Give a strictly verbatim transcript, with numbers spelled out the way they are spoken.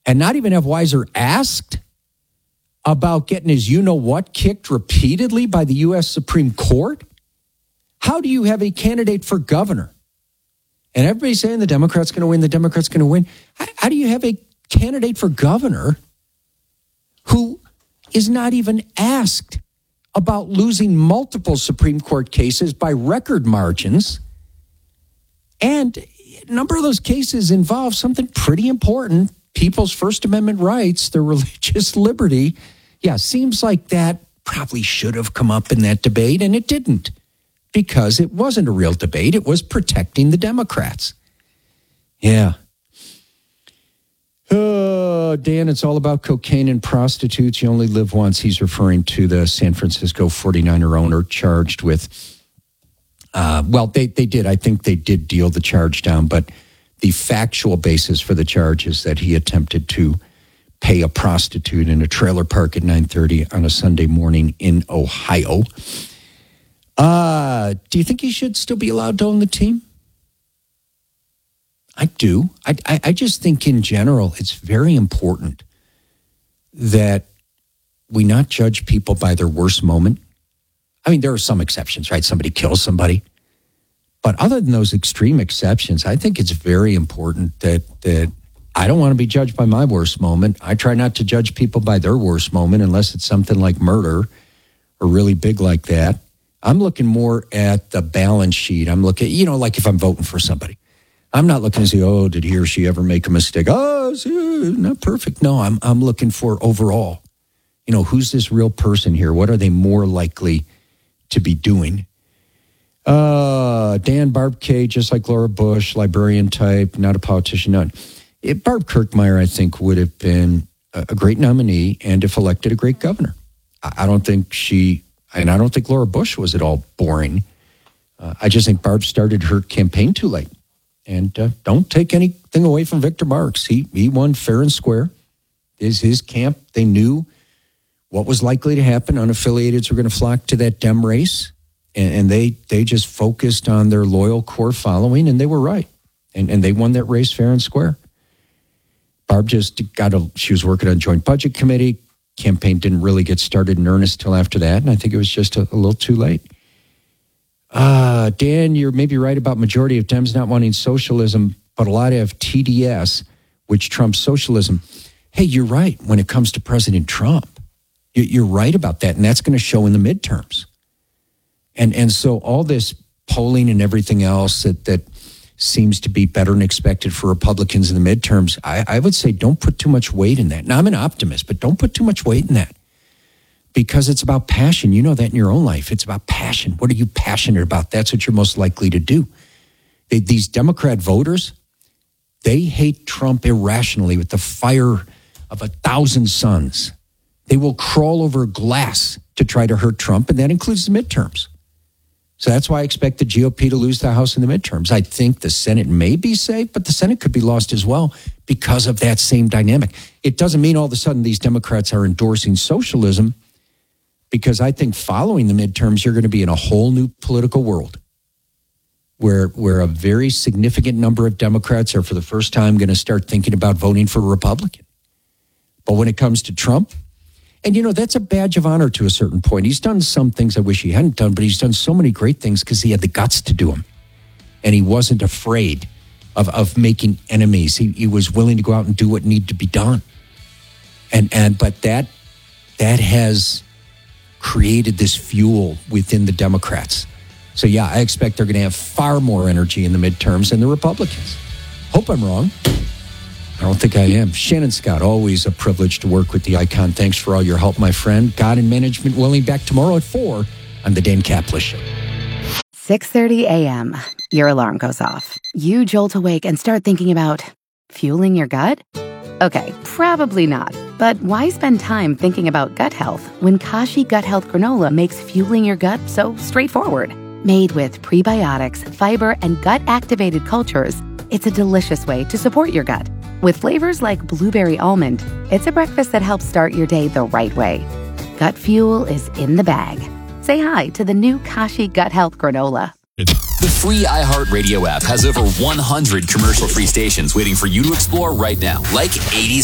and not even have Weiser asked about getting his you-know-what kicked repeatedly by the U S Supreme Court? How do you have a candidate for governor? And everybody's saying the Democrat's going to win, the Democrat's going to win. How, how do you have a candidate for governor who is not even asked about losing multiple Supreme Court cases by record margins? And a number of those cases involve something pretty important, people's First Amendment rights, their religious liberty. Yeah, seems like that probably should have come up in that debate, and it didn't, because it wasn't a real debate. It was protecting the Democrats. Yeah. Oh, Dan, it's all about cocaine and prostitutes. You only live once. He's referring to the San Francisco forty-niner owner charged with, uh, well, they, they did. I think they did deal the charge down, but the factual basis for the charge is that he attempted to pay a prostitute in a trailer park at nine thirty on a Sunday morning in Ohio. Uh, do you think he should still be allowed to own the team? I do. I, I, I just think in general, it's very important that we not judge people by their worst moment. I mean, there are some exceptions, right? Somebody kills somebody. But other than those extreme exceptions, I think it's very important that that I don't want to be judged by my worst moment. I try not to judge people by their worst moment unless it's something like murder or really big like that. I'm looking more at the balance sheet. I'm looking, you know, like if I'm voting for somebody. I'm not looking to see, oh, did he or she ever make a mistake? Oh, see, not perfect. No, I'm I'm looking for overall. You know, who's this real person here? What are they more likely to be doing? Uh, Dan Barb K, just like Laura Bush, librarian type, not a politician. Not. It, Barb Kirkmeyer, I think, would have been a, a great nominee, and if elected, a great governor. I, I don't think she, and I don't think Laura Bush was at all boring. Uh, I just think Barb started her campaign too late. And uh, don't take anything away from Victor Marx. He he won fair and square. Is his camp, they knew what was likely to happen. Unaffiliateds were going to flock to that Dem race. And, and they they just focused on their loyal core following, and they were right. And and they won that race fair and square. Barb just got a, she was working on Joint Budget Committee. Campaign didn't really get started in earnest till after that. And I think it was just a, a little too late. Uh, Dan, you're maybe right about majority of Dems not wanting socialism, but a lot have T D S, which trumps socialism. Hey, you're right when it comes to President Trump. You're right about that, and that's going to show in the midterms. And and so all this polling and everything else that, that seems to be better than expected for Republicans in the midterms, I, I would say don't put too much weight in that. Now, I'm an optimist, but don't put too much weight in that. Because it's about passion. You know that in your own life. It's about passion. What are you passionate about? That's what you're most likely to do. They, these Democrat voters, they hate Trump irrationally with the fire of a thousand suns. They will crawl over glass to try to hurt Trump, and that includes the midterms. So that's why I expect the G O P to lose the House in the midterms. I think the Senate may be safe, but the Senate could be lost as well because of that same dynamic. It doesn't mean all of a sudden these Democrats are endorsing socialism, because I think following the midterms, you're going to be in a whole new political world where where a very significant number of Democrats are for the first time going to start thinking about voting for a Republican. But when it comes to Trump, and you know, that's a badge of honor to a certain point. He's done some things I wish he hadn't done, but he's done so many great things because he had the guts to do them. And he wasn't afraid of, of making enemies. He, he was willing to go out and do what needed to be done. And and but that that has created this fuel within the Democrats. So yeah, I expect they're going to have far more energy in the midterms than the Republicans. Hope I'm wrong. I don't think I am. Shannon Scott, always a privilege to work with the icon. Thanks for all your help, my friend. God and management willing, back tomorrow at four on the Dan Caplis Show. six thirty a.m. Your alarm goes off. You jolt awake and start thinking about fueling your gut? Okay, probably not. But why spend time thinking about gut health when Kashi Gut Health Granola makes fueling your gut so straightforward? Made with prebiotics, fiber, and gut-activated cultures, it's a delicious way to support your gut. With flavors like blueberry almond, it's a breakfast that helps start your day the right way. Gut fuel is in the bag. Say hi to the new Kashi Gut Health Granola. The free iHeartRadio app has over one hundred commercial-free stations waiting for you to explore right now, like eighties